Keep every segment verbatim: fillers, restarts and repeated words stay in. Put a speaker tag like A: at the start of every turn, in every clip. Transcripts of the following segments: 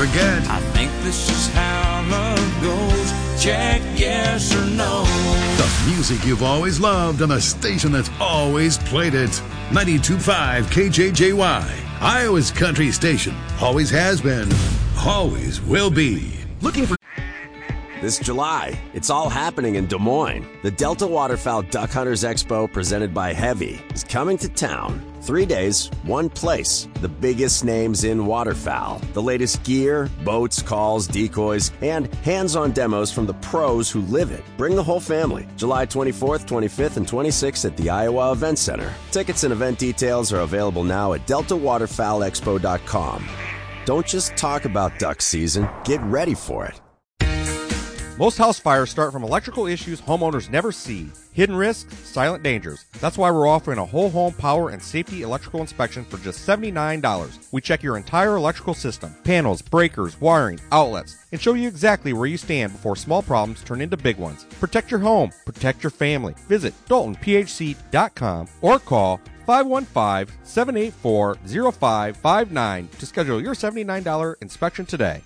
A: forget.
B: I think this is how love goes. Check yes or no.
A: The music you've always loved on a station that's always played it. ninety-two point five K J J Y, Iowa's country station. Always has been, always will be. Looking for...
C: This July, it's all happening in Des Moines. The Delta Waterfowl Duck Hunters Expo, presented by Heavy, is coming to town. Three days, one place. The biggest names in waterfowl. The latest gear, boats, calls, decoys, and hands-on demos from the pros who live it. Bring the whole family. July twenty-fourth, twenty-fifth, and twenty-sixth at the Iowa Event Center. Tickets and event details are available now at delta waterfowl expo dot com. Don't just talk about duck season. Get ready for it.
D: Most house fires start from electrical issues homeowners never see. Hidden risks, silent dangers. That's why we're offering a whole home power and safety electrical inspection for just seventy-nine dollars. We check your entire electrical system, panels, breakers, wiring, outlets, and show you exactly where you stand before small problems turn into big ones. Protect your home, protect your family. Visit dalton p h c dot com or call five one five, seven eight four, zero five five nine to schedule your seventy-nine dollars inspection today.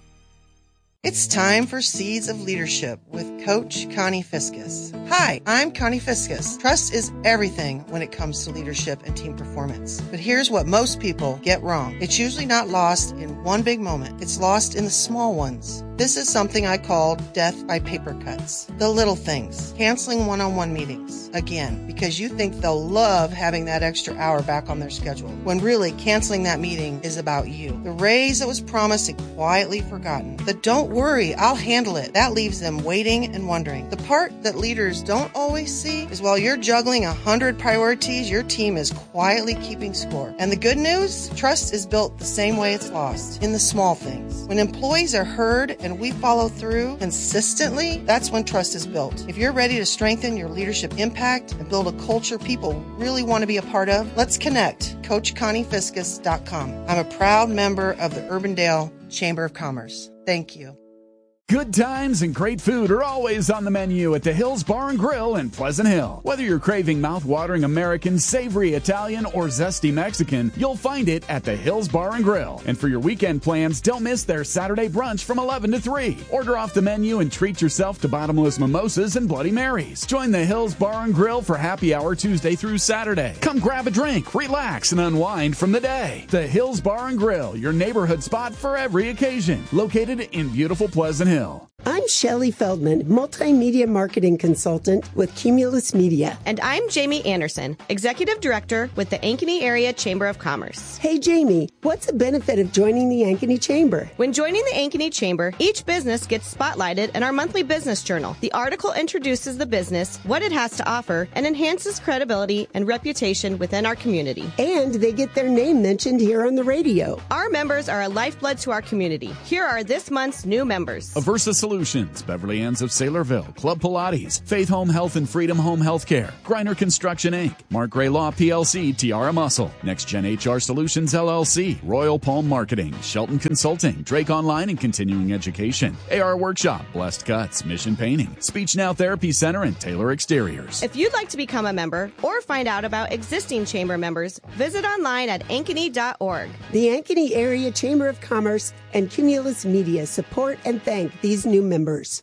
E: It's time for Seeds of Leadership with Coach Connie Fiskus. Hi, I'm Connie Fiskus. Trust is everything when it comes to leadership and team performance. But here's what most people get wrong. It's usually not lost in one big moment. It's lost in the small ones. This is something I call death by paper cuts. The little things. Canceling one-on-one meetings. Again, because you think they'll love having that extra hour back on their schedule, when really canceling that meeting is about you. The raise that was promised and quietly forgotten. The don't worry, I'll handle it. That leaves them waiting and wondering. The part that leaders don't always see is while you're juggling a hundred priorities, your team is quietly keeping score. And the good news? Trust is built the same way it's lost, in the small things. When employees are heard and we follow through consistently, that's when trust is built. If you're ready to strengthen your leadership impact and build a culture people really want to be a part of, let's connect. coach connie fiskus dot com. I'm a proud member of the Urbandale Chamber of Commerce. Thank you.
F: Good times and great food are always on the menu at the Hills Bar and Grill in Pleasant Hill. Whether you're craving mouth-watering American, savory Italian, or zesty Mexican, you'll find it at the Hills Bar and Grill. And for your weekend plans, don't miss their Saturday brunch from eleven to three. Order off the menu and treat yourself to bottomless mimosas and Bloody Marys. Join the Hills Bar and Grill for happy hour Tuesday through Saturday. Come grab a drink, relax, and unwind from the day. The Hills Bar and Grill, your neighborhood spot for every occasion. Located in beautiful Pleasant Hill.
G: I'm Shelley Feldman, multimedia marketing consultant with Cumulus Media.
H: And I'm Jamie Anderson, executive director with the Ankeny Area Chamber of Commerce.
G: Hey, Jamie, what's the benefit of joining the Ankeny Chamber?
H: When joining the Ankeny Chamber, each business gets spotlighted in our monthly business journal. The article introduces the business, what it has to offer, and enhances credibility and reputation within our community.
G: And they get their name mentioned here on the radio.
H: Our members are a lifeblood to our community. Here are this month's new members.
F: Aversa Solutions, Beverly Ann's of Saylorville, Club Pilates, Faith Home Health and Freedom Home Healthcare, Griner Construction Incorporated, Mark Gray Law P L C, Tiara Muscle, Next Gen H R Solutions L L C, Royal Palm Marketing, Shelton Consulting, Drake Online and Continuing Education, A R Workshop, Blessed Cuts, Mission Painting, Speech Now Therapy Center, and Taylor Exteriors.
H: If you'd like to become a member or find out about existing chamber members, visit online at ankeny dot org.
G: The Ankeny Area Chamber of Commerce and Cumulus Media support and thank these new members.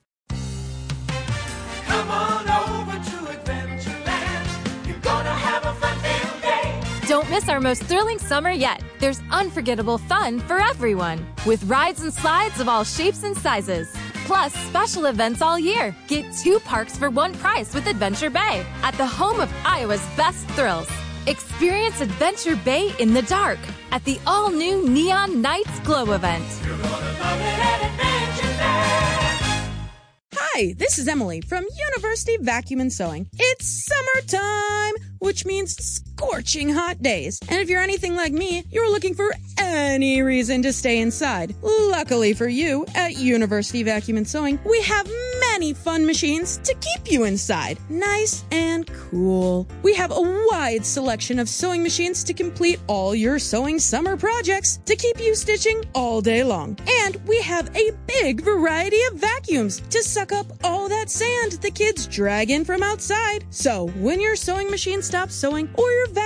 B: Come on over to Adventureland. You're gonna have a fun-filled day.
I: Don't miss our most thrilling summer yet. There's unforgettable fun for everyone, with rides and slides of all shapes and sizes. Plus, special events all year. Get two parks for one price with Adventure Bay at the home of Iowa's best thrills. Experience Adventure Bay in the dark at the all-new Neon Nights Glow event.
B: You're gonna love it at Adventureland.
J: Hi, this is Emily from University Vacuum and Sewing. It's summertime, which means scorching hot days. And if you're anything like me, you're looking for any reason to stay inside. Luckily for you, at University Vacuum and Sewing, we have many fun machines to keep you inside, nice and cool. We have a wide selection of sewing machines to complete all your sewing summer projects to keep you stitching all day long. And we have a big variety of vacuums to suck up all that sand the kids drag in from outside. So when your sewing machine stops sewing or your vacuum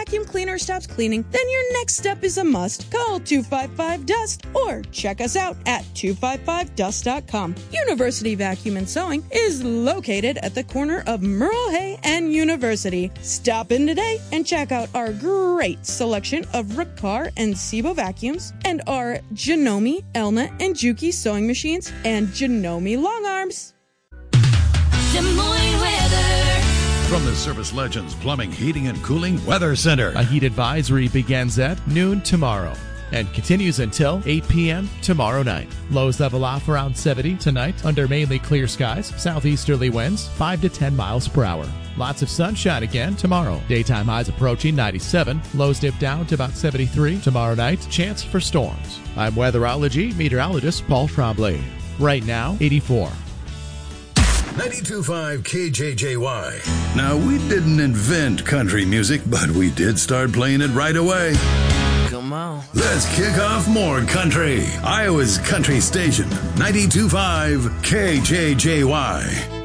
J: vacuum cleaner stops cleaning, then your next step is a must. Call two five five dust or check us out at two five five dust dot com. University Vacuum and Sewing is located at the corner of Merle Hay and University. Stop in today and check out our great selection of Riccar and Sebo vacuums and our Janome, Elna, and Juki sewing machines and Janome long arms.
B: Des Moines weather.
A: From the Service Legends Plumbing, Heating, and Cooling Weather Center.
K: A heat advisory begins at noon tomorrow and continues until eight p.m. tomorrow night. Lows level off around seventy tonight under mainly clear skies. Southeasterly winds five to ten miles per hour. Lots of sunshine again tomorrow. Daytime highs approaching ninety-seven. Lows dip down to about seventy-three. Tomorrow night, chance for storms. I'm weatherology meteorologist Paul Tremblay. Right now, eighty-four.
A: ninety-two point five K J J Y. Now, we didn't invent country music, but we did start playing it right away.
B: Come on.
A: Let's kick off more country. Iowa's country station, ninety-two point five K J J Y.